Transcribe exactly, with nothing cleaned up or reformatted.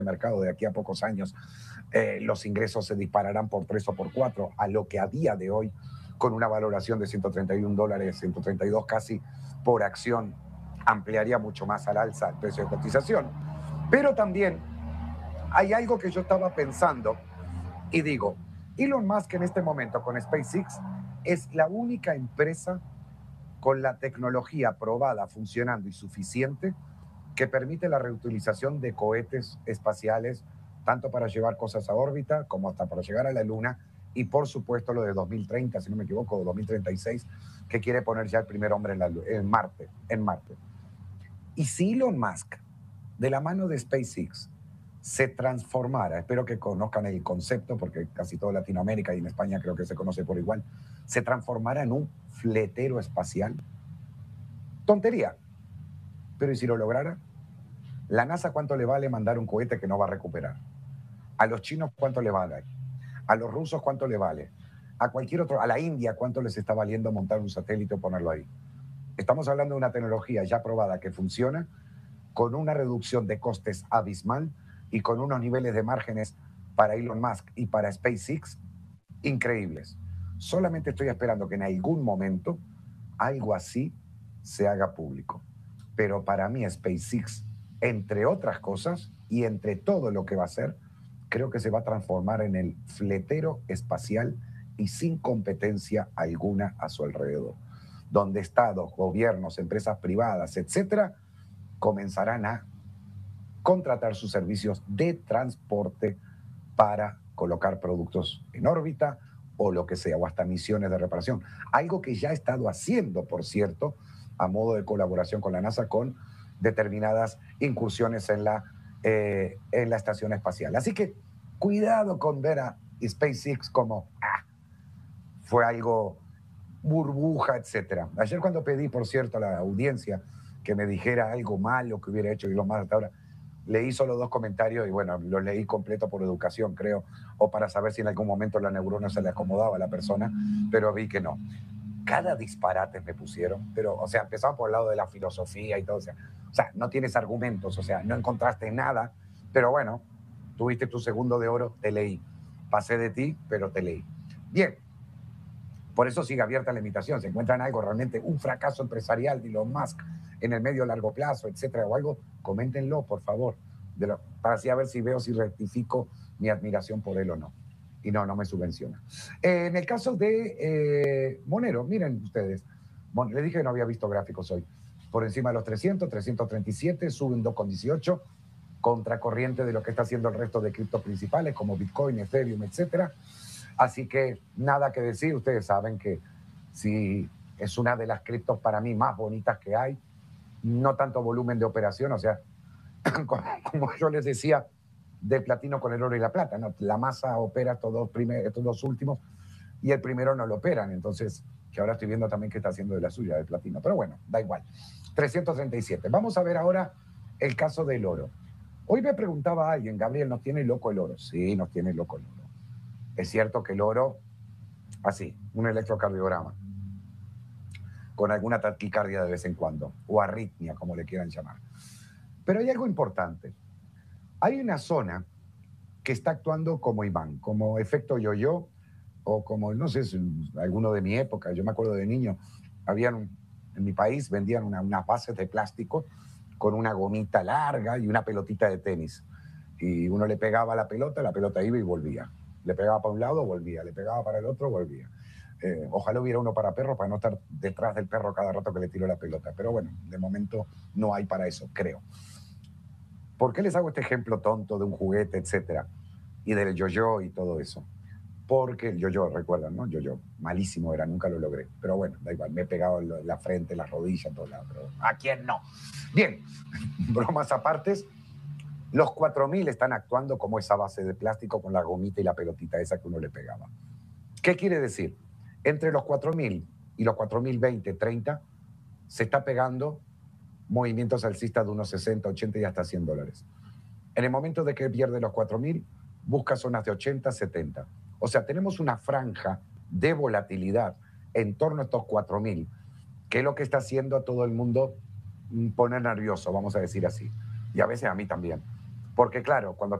mercado de aquí a pocos años, eh, los ingresos se dispararán por tres o por cuatro, a lo que a día de hoy, con una valoración de ciento treinta y un dólares, ciento treinta y dos casi por acción, ampliaría mucho más al alza el precio de cotización. Pero también hay algo que yo estaba pensando y digo, Elon Musk en este momento con SpaceX es la única empresa con la tecnología probada, funcionando y suficiente que permite la reutilización de cohetes espaciales, tanto para llevar cosas a órbita como hasta para llegar a la Luna, y por supuesto lo de dos mil treinta, si no me equivoco, dos mil treinta y seis, que quiere poner ya el primer hombre en, la, en Marte, en Marte. Y si Elon Musk, de la mano de SpaceX, se transformara, espero que conozcan el concepto, porque casi toda Latinoamérica y en España creo que se conoce por igual, se transformara en un fletero espacial. Tontería. Pero ¿y si lo lograra? ¿La NASA cuánto le vale mandar un cohete que no va a recuperar? ¿A los chinos cuánto le vale? ¿A los rusos cuánto le vale? ¿A cualquier otro, a la India cuánto les está valiendo montar un satélite o ponerlo ahí? Estamos hablando de una tecnología ya probada que funciona, con una reducción de costes abismal y con unos niveles de márgenes para Elon Musk y para SpaceX increíbles. Solamente estoy esperando que en algún momento algo así se haga público. Pero para mí SpaceX, entre otras cosas y entre todo lo que va a hacer, creo que se va a transformar en el fletero espacial y sin competencia alguna a su alrededor, donde estados, gobiernos, empresas privadas, etcétera, comenzarán a contratar sus servicios de transporte para colocar productos en órbita o lo que sea, o hasta misiones de reparación. Algo que ya ha estado haciendo, por cierto, a modo de colaboración con la NASA, con determinadas incursiones en la, eh, en la estación espacial. Así que cuidado con ver a SpaceX como, ah, fue algo burbuja, etcétera. Ayer cuando pedí, por cierto, a la audiencia que me dijera algo malo que hubiera hecho Elon Musk hasta ahora, leí solo dos comentarios y bueno, los leí completo por educación, creo, o para saber si en algún momento la neurona se le acomodaba a la persona, pero vi que no. Cada disparate me pusieron, pero, o sea, empezaban por el lado de la filosofía y todo, o sea, o sea, no tienes argumentos, o sea, no encontraste nada, pero bueno, tuviste tu segundo de oro, te leí. Pasé de ti, pero te leí. Bien, por eso sigue abierta la invitación. Si encuentran algo realmente, un fracaso empresarial de Elon Musk en el medio largo plazo, etcétera, o algo, coméntenlo, por favor, de lo, para así a ver si veo si rectifico mi admiración por él o no. Y no, no me subvenciona. Eh, en el caso de eh, Monero, miren ustedes, bueno, les dije que no había visto gráficos hoy. Por encima de los trescientos, trescientos treinta y siete, suben dos coma dieciocho, contracorriente de lo que está haciendo el resto de criptos principales, como Bitcoin, Ethereum, etcétera. Así que nada que decir, ustedes saben que si es una de las criptos para mí más bonitas que hay, no tanto volumen de operación, o sea, como yo les decía, del platino con el oro y la plata, ¿no? La masa opera estos dos, primer, estos dos últimos y el primero no lo operan, entonces, que ahora estoy viendo también que está haciendo de la suya, del platino, pero bueno, da igual. trescientos treinta y siete. Vamos a ver ahora el caso del oro. Hoy me preguntaba alguien, Gabriel, ¿nos tiene loco el oro? Sí, nos tiene loco el oro. Es cierto que el oro, así, un electrocardiograma, con alguna taquicardia de vez en cuando, o arritmia, como le quieran llamar. Pero hay algo importante. Hay una zona que está actuando como imán, como efecto yo-yo, o como, no sé, alguno de mi época, yo me acuerdo de niño, habían, en mi país vendían una, unas bases de plástico con una gomita larga y una pelotita de tenis. Y uno le pegaba a la pelota, la pelota iba y volvía. Le pegaba para un lado, volvía. Le pegaba para el otro, volvía. Eh, ojalá hubiera uno para perro, para no estar detrás del perro cada rato que le tiró la pelota. Pero bueno, de momento no hay para eso, creo. ¿Por qué les hago este ejemplo tonto de un juguete, etcétera? Y del yo-yo y todo eso. Porque el yo-yo, recuerdan, ¿no? Yo-yo, malísimo era, nunca lo logré. Pero bueno, da igual, me he pegado en la frente, las rodillas, en todos lados. Pero ¿a quién no? Bien, bromas apartes. Los cuatro mil están actuando como esa base de plástico con la gomita y la pelotita esa que uno le pegaba. ¿Qué quiere decir? Entre los cuatro mil y los cuatro mil veinte, treinta, se está pegando movimientos alcistas de unos sesenta, ochenta y hasta cien dólares. En el momento de que pierde los cuatro mil, busca zonas de ochenta, setenta. O sea, tenemos una franja de volatilidad en torno a estos cuatro mil, que es lo que está haciendo a todo el mundo poner nervioso, vamos a decir así. Y a veces a mí también. Porque claro, cuando